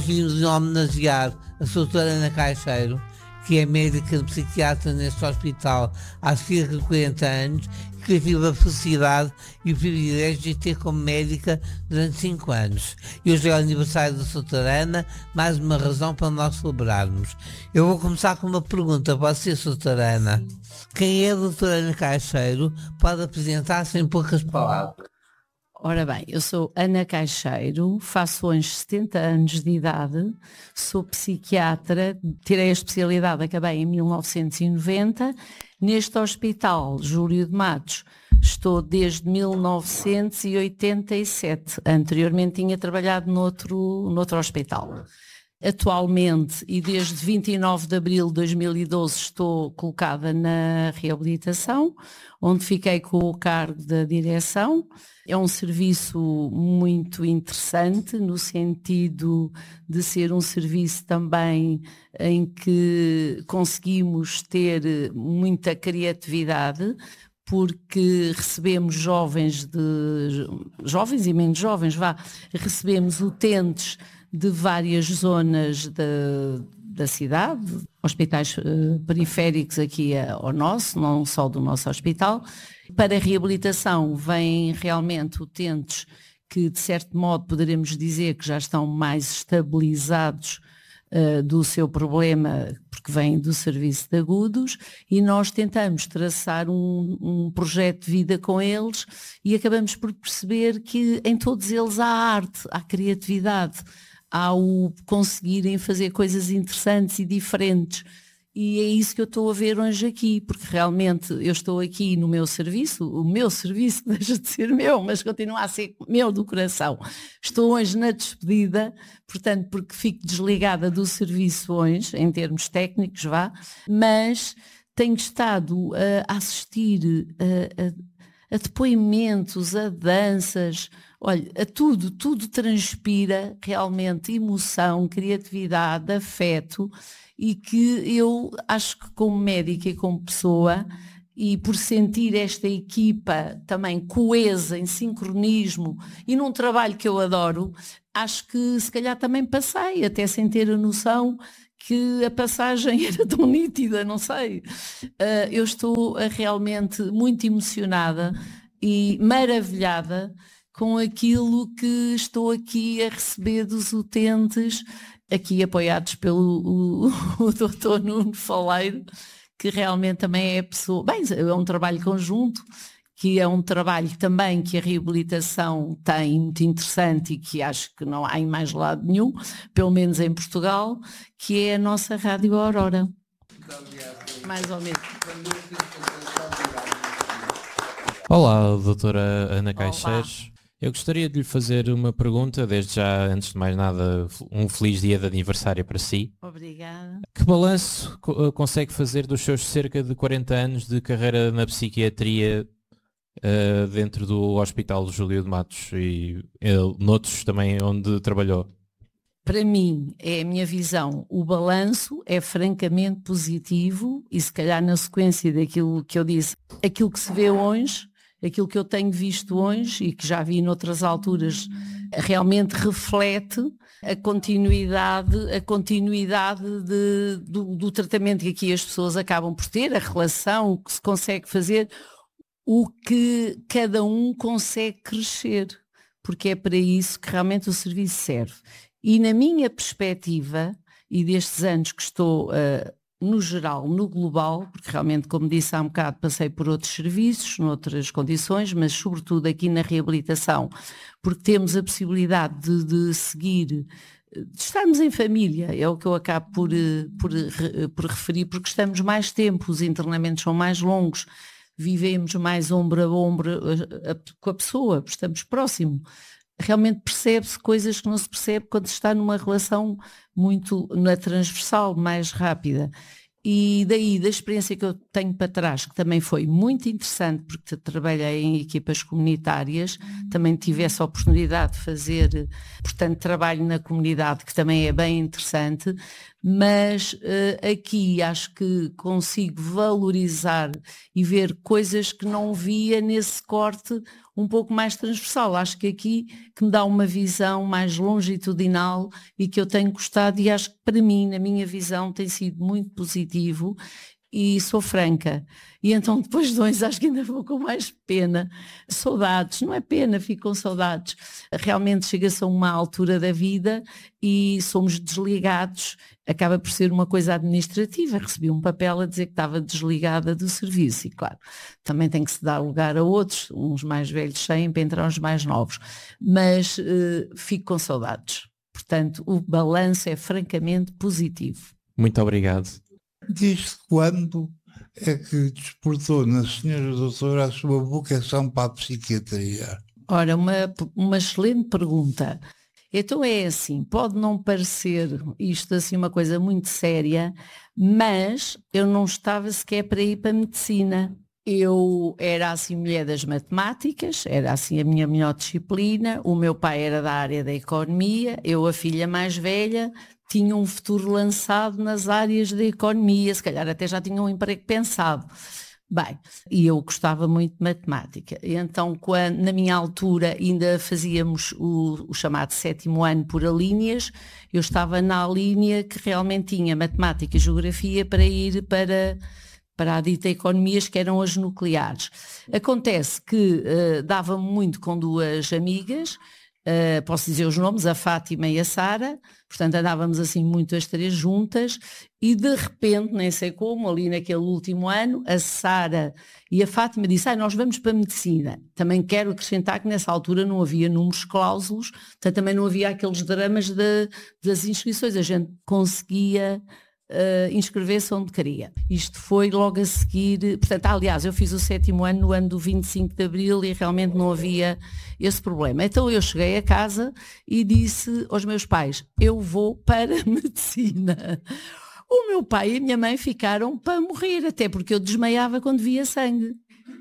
gostaríamos de homenagear a doutora Ana Caixeiro, que é médica psiquiatra neste hospital há cerca de 40 anos, que eu tive a felicidade e o privilégio de ter como médica durante 5 anos. E hoje é o aniversário da doutora Ana, mais uma razão para nós celebrarmos. Eu vou começar com uma pergunta para você, doutora Ana. Quem é a doutora Ana Caixeiro? Pode apresentar-se em poucas palavras. Ora bem, eu sou Ana Caixeiro, faço hoje 70 anos de idade, sou psiquiatra, tirei a especialidade, acabei em 1990. Neste hospital, Júlio de Matos, estou desde 1987. Anteriormente tinha trabalhado noutro hospital. Atualmente, e desde 29 de abril de 2012, estou colocada na reabilitação, onde fiquei com o cargo da direção. É um serviço muito interessante, no sentido de ser um serviço também em que conseguimos ter muita criatividade, porque recebemos jovens e menos jovens, recebemos utentes de várias zonas da cidade, hospitais periféricos aqui ao nosso, não só do nosso hospital. Para a reabilitação vêm realmente utentes que, de certo modo, poderemos dizer que já estão mais estabilizados do seu problema, porque vêm do serviço de agudos, e nós tentamos traçar um projeto de vida com eles e acabamos por perceber que em todos eles há arte, há criatividade, há o conseguirem fazer coisas interessantes e diferentes. E é isso que eu estou a ver hoje aqui, porque realmente eu estou aqui no meu serviço, o meu serviço deixa de ser meu, mas continua a ser meu do coração. Estou hoje na despedida, portanto, porque fico desligada do serviço hoje, em termos técnicos, mas tenho estado a assistir a depoimentos, a danças, olha, a tudo transpira realmente emoção, criatividade, afeto, e que eu acho que como médica e como pessoa, e por sentir esta equipa também coesa, em sincronismo e num trabalho que eu adoro, acho que se calhar também passei, até sem ter a noção que a passagem era tão nítida, não sei. Eu estou realmente muito emocionada e maravilhada com aquilo que estou aqui a receber dos utentes, aqui apoiados pelo o Dr. Nuno Faleiro, que realmente também é pessoa... Bem, é um trabalho conjunto, que é um trabalho também que a reabilitação tem muito interessante e que acho que não há em mais lado nenhum, pelo menos em Portugal, que é a nossa Rádio Aurora. Mais ou menos. Olá, doutora Ana Caixeiros. Eu gostaria de lhe fazer uma pergunta, desde já, antes de mais nada, um feliz dia de aniversário para si. Obrigada. Que balanço consegue fazer dos seus cerca de 40 anos de carreira na psiquiatria dentro do Hospital Júlio de Matos e noutros também onde trabalhou? Para mim, é a minha visão, o balanço é francamente positivo e se calhar na sequência daquilo que eu disse, aquilo que se vê hoje, aquilo que eu tenho visto hoje e que já vi noutras alturas, realmente reflete a continuidade do tratamento que aqui as pessoas acabam por ter, a relação, o que se consegue fazer, o que cada um consegue crescer, porque é para isso que realmente o serviço serve. E na minha perspectiva, e destes anos que estou no geral, no global, porque realmente, como disse há um bocado, passei por outros serviços, noutras condições, mas sobretudo aqui na reabilitação, porque temos a possibilidade de seguir, de estarmos em família, é o que eu acabo por referir, porque estamos mais tempo, os internamentos são mais longos, vivemos mais ombro a ombro com a pessoa, estamos próximo. Realmente percebe-se coisas que não se percebe quando se está numa relação muito na transversal, mais rápida. E daí, da experiência que eu tenho para trás, que também foi muito interessante, porque trabalhei em equipas comunitárias, também tive essa oportunidade de fazer, portanto, trabalho na comunidade, que também é bem interessante, mas aqui acho que consigo valorizar e ver coisas que não via nesse corte um pouco mais transversal. Acho que aqui que me dá uma visão mais longitudinal e que eu tenho gostado, e acho que para mim, na minha visão, tem sido muito positivo. E sou franca, e então depois de uns acho que ainda vou com mais pena, saudades, não é pena, fico com saudades. Realmente chega-se a uma altura da vida e somos desligados, acaba por ser uma coisa administrativa. Recebi um papel a dizer que estava desligada do serviço e claro, também tem que se dar lugar a outros, uns mais velhos saem para entrar uns mais novos, mas fico com saudades. Portanto, o balanço é francamente positivo. Muito obrigado. Desde quando é que despertou na senhora doutora a sua vocação para a psiquiatria? Ora, uma excelente pergunta. Então é assim, pode não parecer isto assim uma coisa muito séria, mas eu não estava sequer para ir para a medicina. Eu era assim mulher das matemáticas, era assim a minha melhor disciplina, o meu pai era da área da economia, eu a filha mais velha, tinha um futuro lançado nas áreas da economia, se calhar até já tinha um emprego pensado. Bem, e eu gostava muito de matemática. E então, na minha altura, ainda fazíamos o chamado 7º ano por alíneas, eu estava na linha que realmente tinha matemática e geografia para ir para a dita economias, que eram as nucleares. Acontece que dava-me muito com duas amigas, posso dizer os nomes, a Fátima e a Sara, portanto andávamos assim muito as três juntas e de repente, nem sei como, ali naquele último ano, a Sara e a Fátima disseram, nós vamos para a medicina. Também quero acrescentar que nessa altura não havia números cláusulos, portanto também não havia aqueles dramas das inscrições, a gente conseguia inscrever-se onde queria. Isto foi logo a seguir, portanto, aliás, eu fiz o 7º ano no ano do 25 de Abril e realmente não havia esse problema. Então eu cheguei a casa e disse aos meus pais, eu vou para a medicina. O meu pai e a minha mãe ficaram para morrer, até porque eu desmaiava quando via sangue.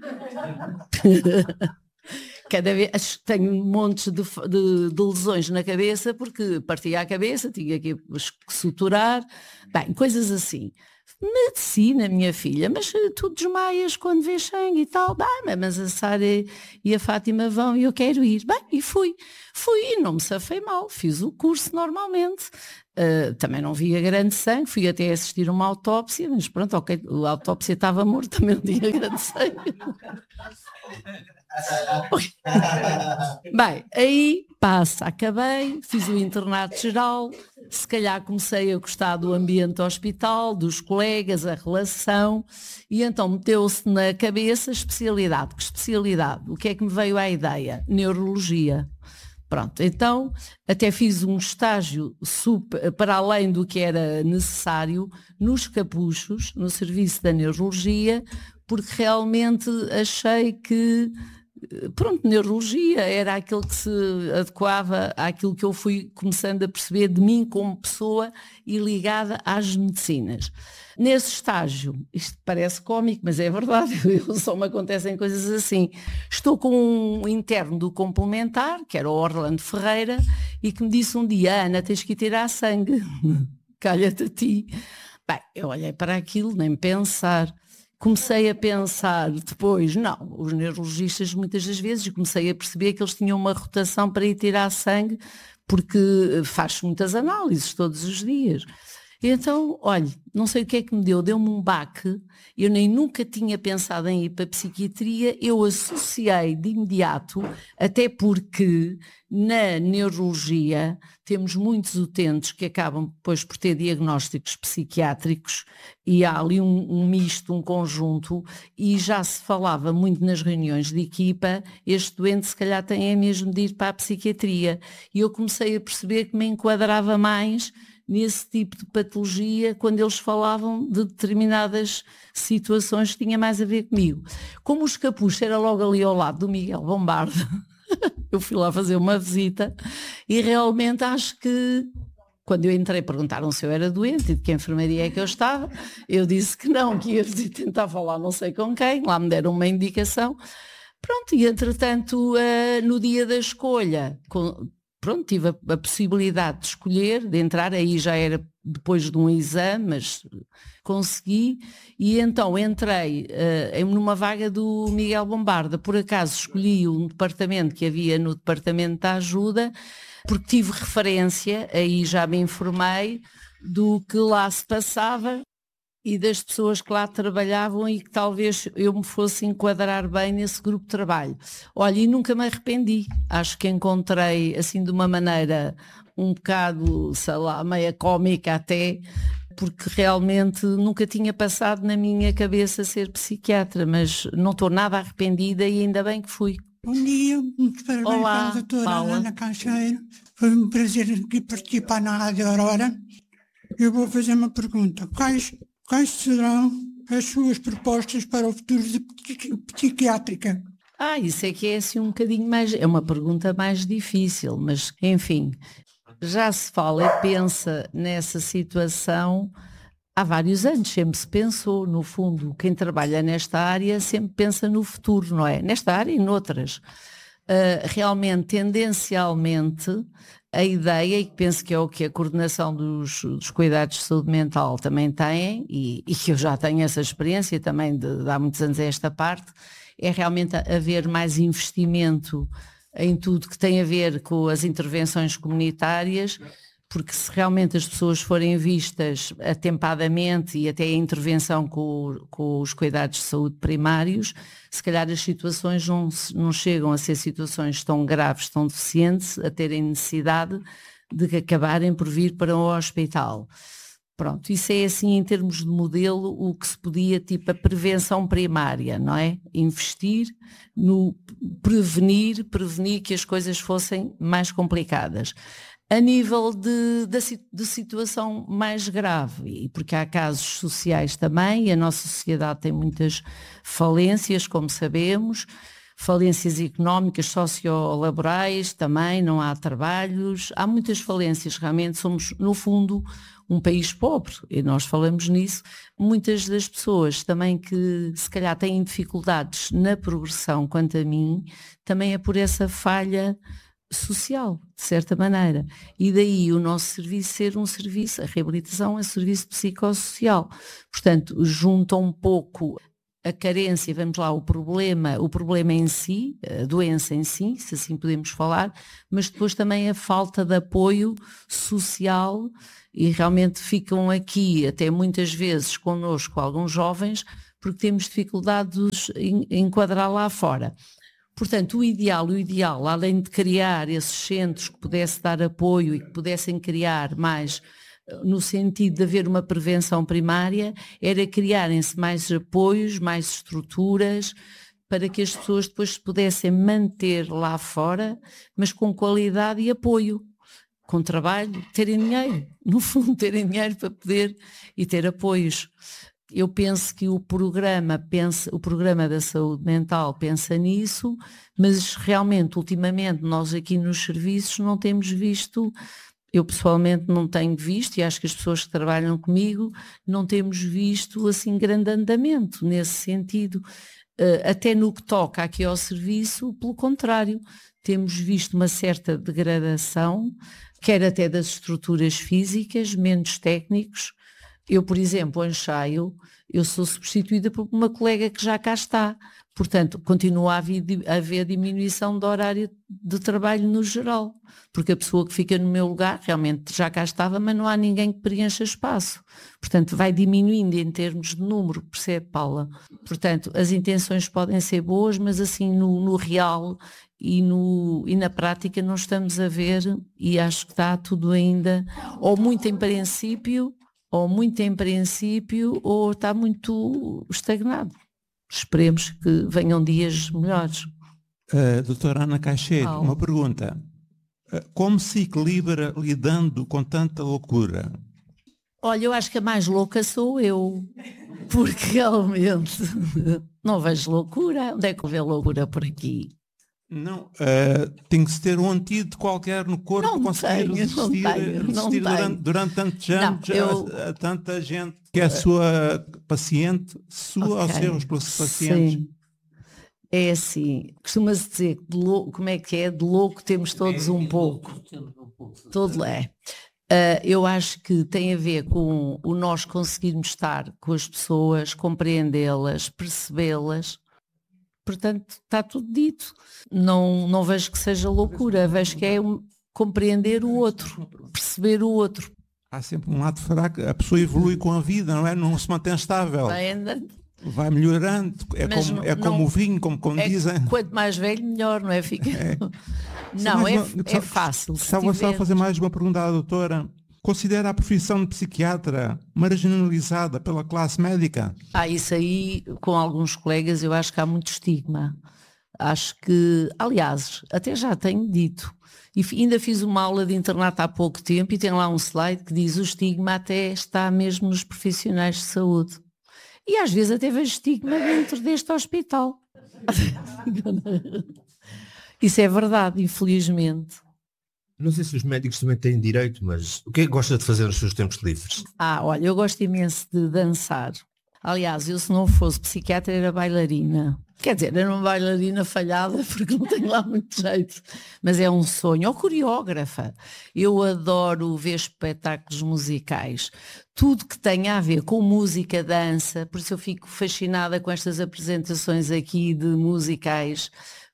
Cada vez tenho montes de lesões na cabeça porque partia a cabeça, tinha que suturar, bem, coisas assim. Medicina, minha filha, mas tu desmaias quando vês sangue e tal. Bem, mas a Sara e a Fátima vão e eu quero ir. Bem, e fui e não me safei mal, fiz o curso normalmente. Também não via grande sangue, fui até assistir uma autópsia, mas pronto, ok, a autópsia estava morta, também não tinha grande sangue. Bem, aí acabei, fiz o internato geral, se calhar comecei a gostar do ambiente do hospital, dos colegas, a relação, e então meteu-se na cabeça especialidade. Que especialidade? O que é que me veio à ideia? Neurologia. Pronto, então até fiz um estágio para além do que era necessário nos Capuchos, no serviço da neurologia, porque realmente achei que neurologia era aquilo que se adequava àquilo que eu fui começando a perceber de mim como pessoa e ligada às medicinas. Nesse estágio, isto parece cómico, mas é verdade, só me acontecem coisas assim. Estou com um interno do complementar, que era o Orlando Ferreira, e que me disse um dia, Ana, tens que ir tirar sangue, calha-te a ti. Bem, eu olhei para aquilo, nem pensar. Comecei a pensar depois, não, os neurologistas muitas das vezes, comecei a perceber que eles tinham uma rotação para ir tirar sangue, porque faz muitas análises todos os dias. Então, olha, não sei o que é que me deu-me um baque, eu nem nunca tinha pensado em ir para a psiquiatria, eu associei de imediato, até porque na neurologia temos muitos utentes que acabam depois por ter diagnósticos psiquiátricos e há ali um misto, um conjunto, e já se falava muito nas reuniões de equipa, este doente se calhar tem mesmo de ir para a psiquiatria, e eu comecei a perceber que me enquadrava mais nesse tipo de patologia, quando eles falavam de determinadas situações que tinha mais a ver comigo. Como os Capuchos era logo ali ao lado do Miguel Bombarda, eu fui lá fazer uma visita e realmente acho que quando eu entrei perguntaram se eu era doente e de que enfermaria é que eu estava, eu disse que não, que ia tentar falar não sei com quem, lá me deram uma indicação. Pronto, e entretanto no dia da escolha pronto, tive a possibilidade de escolher, de entrar, aí já era depois de um exame, mas consegui, e então entrei numa vaga do Miguel Bombarda. Por acaso escolhi um departamento que havia no departamento da ajuda, porque tive referência, aí já me informei do que lá se passava e das pessoas que lá trabalhavam e que talvez eu me fosse enquadrar bem nesse grupo de trabalho. Olha, e nunca me arrependi. Acho que encontrei, assim, de uma maneira um bocado, sei lá, meia cómica até, porque realmente nunca tinha passado na minha cabeça ser psiquiatra, mas não estou nada arrependida e ainda bem que fui. Bom dia, muitos parabéns Olá, à doutora Paula. Ana Caixeiro. Foi um prazer aqui participar na Rádio Aurora. Eu vou fazer uma pergunta. Quais serão as suas propostas para o futuro de psiquiátrica? Isso é que é assim um bocadinho mais... É uma pergunta mais difícil, mas enfim, já se fala e pensa nessa situação há vários anos, sempre se pensou, no fundo, quem trabalha nesta área sempre pensa no futuro, não é? Nesta área e noutras. Realmente, tendencialmente, a ideia, e penso que é o que a coordenação dos cuidados de saúde mental também tem, e que eu já tenho essa experiência também de há muitos anos a esta parte, é realmente haver mais investimento em tudo que tem a ver com as intervenções comunitárias, porque se realmente as pessoas forem vistas atempadamente e até a intervenção com os cuidados de saúde primários, se calhar as situações não chegam a ser situações tão graves, tão deficientes, a terem necessidade de acabarem por vir para o hospital. Pronto, isso é assim em termos de modelo o que se podia, tipo a prevenção primária, não é? Investir no prevenir que as coisas fossem mais complicadas. A nível de situação mais grave, e porque há casos sociais também, e a nossa sociedade tem muitas falências, como sabemos, falências económicas, sociolaborais também, não há trabalhos, há muitas falências, realmente somos, no fundo, um país pobre, e nós falamos nisso. Muitas das pessoas também que se calhar têm dificuldades na progressão, quanto a mim, também é por essa falha social, de certa maneira, e daí o nosso serviço ser um serviço, a reabilitação é um serviço psicossocial, portanto junta um pouco a carência, vamos lá, o problema em si, a doença em si, se assim podemos falar, mas depois também a falta de apoio social, e realmente ficam aqui até muitas vezes connosco alguns jovens, porque temos dificuldades em enquadrar lá fora. Portanto, o ideal, além de criar esses centros que pudesse dar apoio e que pudessem criar mais, no sentido de haver uma prevenção primária, era criarem-se mais apoios, mais estruturas, para que as pessoas depois se pudessem manter lá fora, mas com qualidade e apoio, com trabalho, terem dinheiro, no fundo terem dinheiro para poder e ter apoios. Eu penso que o programa da saúde mental pensa nisso, mas realmente, ultimamente, nós aqui nos serviços não temos visto, eu pessoalmente não tenho visto, e acho que as pessoas que trabalham comigo não temos visto assim grande andamento nesse sentido. Até no que toca aqui ao serviço, pelo contrário, temos visto uma certa degradação, quer até das estruturas físicas, menos técnicos. Eu, por exemplo, em Chaio, eu sou substituída por uma colega que já cá está. Portanto, continua a haver diminuição do horário de trabalho no geral, porque a pessoa que fica no meu lugar realmente já cá estava, mas não há ninguém que preencha espaço. Portanto, vai diminuindo em termos de número, percebe, Paula? Portanto, as intenções podem ser boas, mas assim no real e na prática não estamos a ver, e acho que está tudo ainda ou muito em princípio, ou está muito estagnado. Esperemos que venham dias melhores. Doutora Ana Caixeiro, uma pergunta. Como se equilibra lidando com tanta loucura? Olha, eu acho que a mais louca sou eu, porque realmente não vejo loucura. Onde é que eu vejo loucura por aqui? Não, tem que se ter um antídoto qualquer no corpo para conseguir resistir durante tantos anos a tanta gente que é sua paciente, ou seus pacientes. Sim. É assim, costuma-se dizer que de louco, como é que é? De louco temos todos um pouco. Todo é. Eu acho que tem a ver com o nós conseguirmos estar com as pessoas, compreendê-las, percebê-las. Portanto, está tudo dito. Não vejo que seja loucura, vejo que é compreender o outro, perceber o outro. Há sempre um lado fraco, a pessoa evolui com a vida, não é? Não se mantém estável. Vai melhorando, como o vinho, como dizem. Quanto mais velho, melhor, não é? É fácil. Estava só a fazer mais uma pergunta à doutora. Considera a profissão de psiquiatra marginalizada pela classe médica? Isso aí, com alguns colegas, eu acho que há muito estigma. Acho que, aliás, até já tenho dito, e ainda fiz uma aula de internato há pouco tempo e tem lá um slide que diz o estigma até está mesmo nos profissionais de saúde. E às vezes até vejo estigma dentro deste hospital. Isso é verdade, infelizmente. Não sei se os médicos também têm direito, mas o que é que gosta de fazer nos seus tempos livres? Olha, eu gosto imenso de dançar. Aliás, eu se não fosse psiquiatra era bailarina. Quer dizer, era uma bailarina falhada porque não tenho lá muito jeito. Mas é um sonho. Ou coreógrafa. Eu adoro ver espetáculos musicais. Tudo que tenha a ver com música, dança. Por isso eu fico fascinada com estas apresentações aqui de musicais.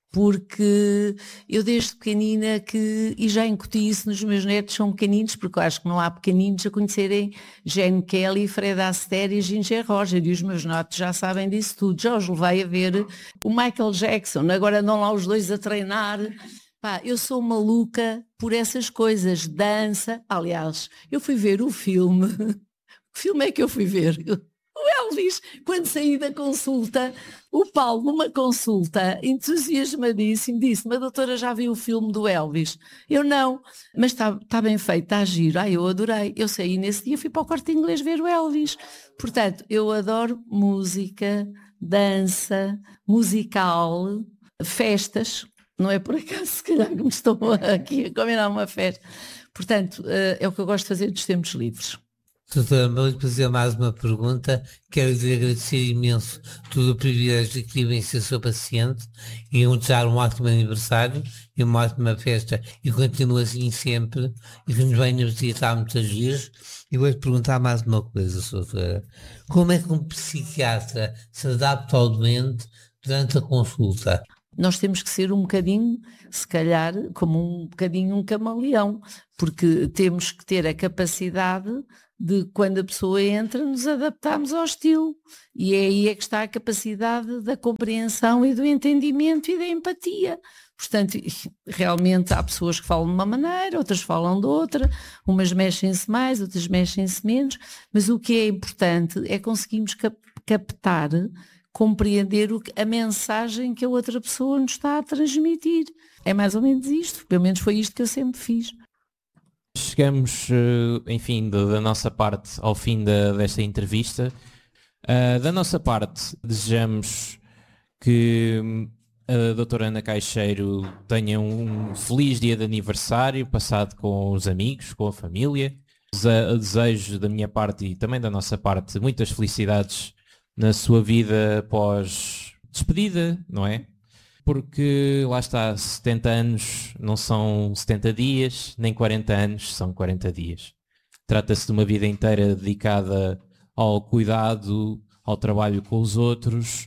Porque eu desde pequenina e já incuti isso nos meus netos, são pequeninos, porque eu acho que não há pequeninos a conhecerem Gene Kelly, Fred Astaire e Ginger Rogers, e os meus netos já sabem disso tudo. Já os levei a ver o Michael Jackson, agora andam lá os dois a treinar. Eu sou maluca por essas coisas, dança. Aliás, eu fui ver o filme. Que filme é que eu fui ver? O Elvis, quando saí da consulta, o Paulo, numa consulta, entusiasmadíssimo, disse-me: a doutora já viu o filme do Elvis? Eu não, mas está bem feito, está giro. Eu adorei. Eu saí nesse dia, fui para o Corte Inglês ver o Elvis. Portanto, eu adoro música, dança, musical, festas. Não é por acaso, se calhar, que me estou aqui a combinar uma festa. Portanto, é o que eu gosto de fazer dos tempos livres. Doutora, vou-lhe fazer mais uma pergunta. Quero-lhe agradecer imenso todo o privilégio que tive em ser seu paciente e desejar um ótimo aniversário e uma ótima festa, e continua assim sempre, e que nos venha visitar muitas vezes. E vou-lhe perguntar mais uma coisa, doutora. Como é que um psiquiatra se adapta ao doente durante a consulta? Nós temos que ser um bocadinho, se calhar, como um bocadinho um camaleão, porque temos que ter a capacidade de, quando a pessoa entra, nos adaptarmos ao estilo. E aí é que está a capacidade da compreensão e do entendimento e da empatia. Portanto, realmente há pessoas que falam de uma maneira, outras falam de outra, umas mexem-se mais, outras mexem-se menos, mas o que é importante é conseguirmos captar, compreender a mensagem que a outra pessoa nos está a transmitir. É mais ou menos isto, pelo menos foi isto que eu sempre fiz. Chegamos, enfim, da nossa parte ao fim desta entrevista. Da nossa parte, desejamos que a doutora Ana Caixeiro tenha um feliz dia de aniversário, passado com os amigos, com a família. Desejo da minha parte e também da nossa parte muitas felicidades na sua vida pós-despedida, não é? Porque lá está, 70 anos não são 70 dias, nem 40 anos são 40 dias. Trata-se de uma vida inteira dedicada ao cuidado, ao trabalho com os outros,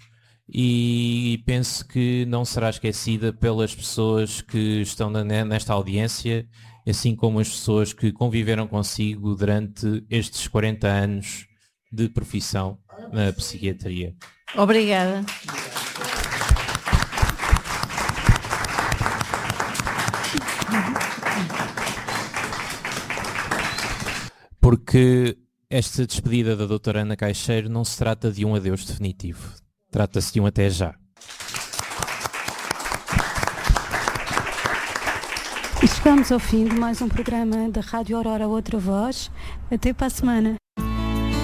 e penso que não será esquecida pelas pessoas que estão nesta audiência, assim como as pessoas que conviveram consigo durante estes 40 anos de profissão na psiquiatria. Obrigada. Porque esta despedida da doutora Ana Caixeiro não se trata de um adeus definitivo. Trata-se de um até já. E chegamos ao fim de mais um programa da Rádio Aurora Outra Voz. Até para a semana.